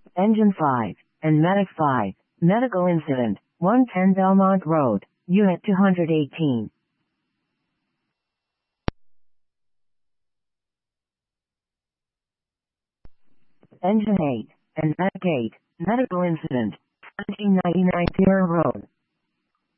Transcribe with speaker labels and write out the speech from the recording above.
Speaker 1: Engine 5, and Medic 5, medical incident, 110 Belmont Road, Unit 218. Engine 8, and Medic 8, medical incident, 1799 Sierra Road,